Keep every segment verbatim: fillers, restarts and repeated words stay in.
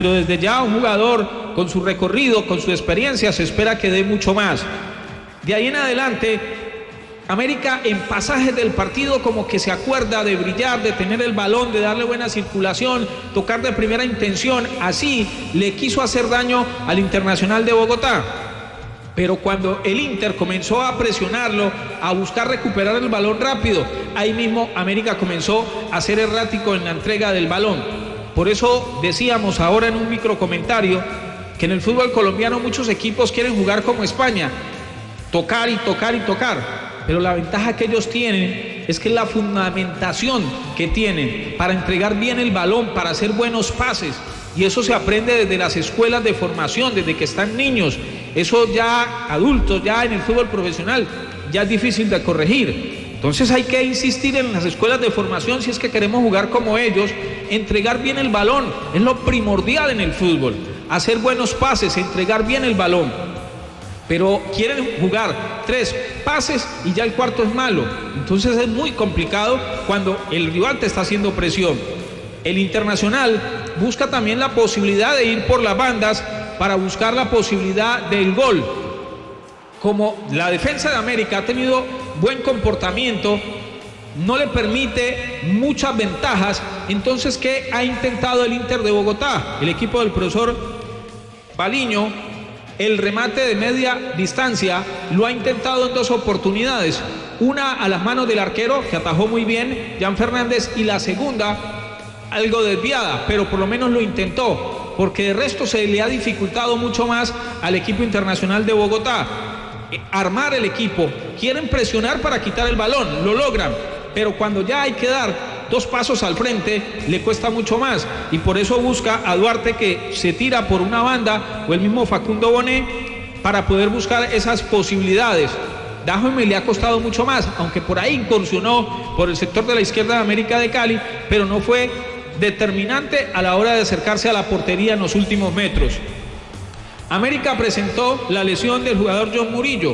Pero desde ya un jugador con su recorrido, con su experiencia, se espera que dé mucho más. De ahí en adelante, América en pasajes del partido como que se acuerda de brillar, de tener el balón, de darle buena circulación, tocar de primera intención. Así le quiso hacer daño al Internacional de Bogotá. Pero cuando el Inter comenzó a presionarlo, a buscar recuperar el balón rápido, ahí mismo América comenzó a ser errático en la entrega del balón. Por eso decíamos ahora en un microcomentario que en el fútbol colombiano muchos equipos quieren jugar como España, tocar y tocar y tocar, pero la ventaja que ellos tienen es que la fundamentación que tienen para entregar bien el balón, para hacer buenos pases, y eso se aprende desde las escuelas de formación, desde que están niños. Eso ya adultos, ya en el fútbol profesional, ya es difícil de corregir. Entonces hay que insistir en las escuelas de formación si es que queremos jugar como ellos, entregar bien el balón, es lo primordial en el fútbol, hacer buenos pases, entregar bien el balón. Pero quieren jugar tres pases y ya el cuarto es malo, entonces es muy complicado cuando el rival te está haciendo presión. El Internacional busca también la posibilidad de ir por las bandas para buscar la posibilidad del gol. Como la defensa de América ha tenido buen comportamiento, no le permite muchas ventajas, entonces ¿qué ha intentado el Inter de Bogotá? El equipo del profesor Baliño, el remate de media distancia, lo ha intentado en dos oportunidades, una a las manos del arquero, que atajó muy bien, Jan Fernández, y la segunda, algo desviada, pero por lo menos lo intentó, porque de resto se le ha dificultado mucho más al equipo Internacional de Bogotá. Armar el equipo, quieren presionar para quitar el balón, lo logran, pero cuando ya hay que dar dos pasos al frente, le cuesta mucho más, y por eso busca a Duarte, que se tira por una banda, o el mismo Facundo Bonet, para poder buscar esas posibilidades. Dájome le ha costado mucho más, aunque por ahí incursionó por el sector de la izquierda de América de Cali, pero no fue determinante a la hora de acercarse a la portería en los últimos metros. América presentó la lesión del jugador John Murillo,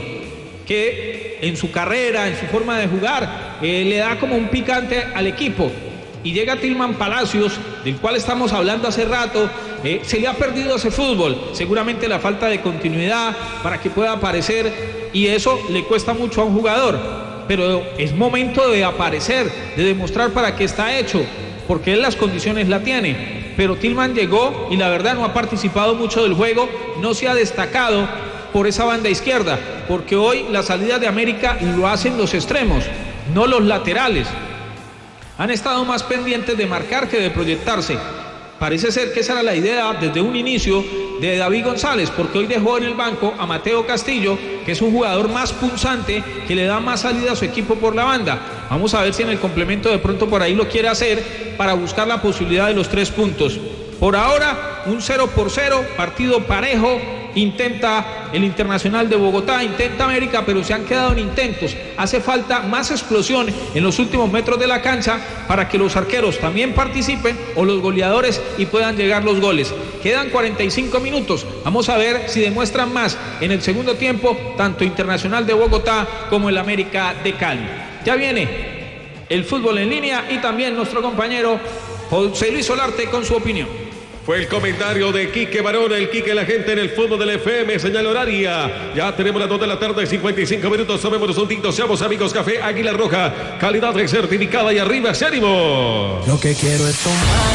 que en su carrera, en su forma de jugar, eh, le da como un picante al equipo. Y llega Tilman Palacios, del cual estamos hablando hace rato, eh, se le ha perdido ese fútbol, seguramente la falta de continuidad para que pueda aparecer, y eso le cuesta mucho a un jugador. Pero es momento de aparecer, de demostrar para qué está hecho, porque él las condiciones la tiene. Pero Tilman llegó y la verdad no ha participado mucho del juego, no se ha destacado por esa banda izquierda, porque hoy la salida de América lo hacen los extremos, no los laterales. Han estado más pendientes de marcar que de proyectarse. Parece ser que esa era la idea desde un inicio de David González, porque hoy dejó en el banco a Mateo Castillo, que es un jugador más punzante, que le da más salida a su equipo por la banda. Vamos a ver si en el complemento de pronto por ahí lo quiere hacer para buscar la posibilidad de los tres puntos. Por ahora, un cero por cero, partido parejo. Intenta el Internacional de Bogotá, intenta América, pero se han quedado en intentos. Hace falta más explosión en los últimos metros de la cancha para que los arqueros también participen, o los goleadores, y puedan llegar los goles. Quedan cuarenta y cinco minutos. Vamos a ver si demuestran más en el segundo tiempo, tanto Internacional de Bogotá como el América de Cali. Ya viene el fútbol en línea y también nuestro compañero José Luis Solarte con su opinión. Fue el comentario de Quique Barón, el Quique, la gente en el fútbol del F M, señal horaria. Ya tenemos las dos de la tarde, cincuenta y cinco minutos. Tomemos un tinto, seamos amigos. Café Águila Roja, calidad certificada, y arriba ese ánimo. Lo que quiero es tomar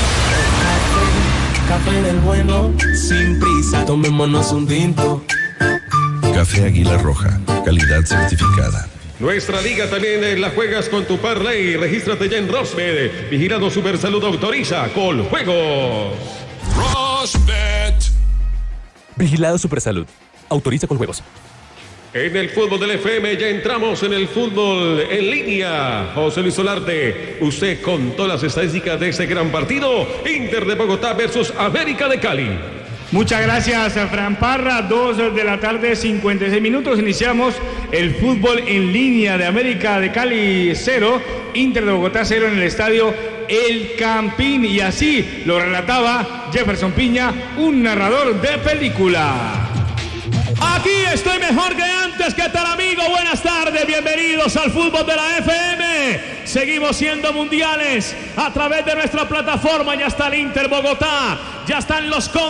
café, café del bueno, sin prisa. Tomémonos un tinto. Café Águila Roja, calidad certificada. Nuestra liga también la juegas con tu parlay. Regístrate ya en Rosmed. Vigilado Supersalud, autoriza con juegos. Rosmed. Vigilado Supersalud. Autoriza con juegos. En el fútbol del F M ya entramos en el fútbol en línea. José Luis Solarte, usted con todas las estadísticas de este gran partido. Inter de Bogotá versus América de Cali. Muchas gracias a Fran Parra. Dos de la tarde, cincuenta y seis minutos. Iniciamos el fútbol en línea de América de Cali cero, Inter de Bogotá cero en el estadio El Campín. Y así lo relataba Jefferson Piña, un narrador de película. Aquí estoy mejor que antes. ¿Qué tal, amigo? Buenas tardes. Bienvenidos al fútbol de la F M. Seguimos siendo mundiales a través de nuestra plataforma. Ya está el Inter Bogotá. Ya están los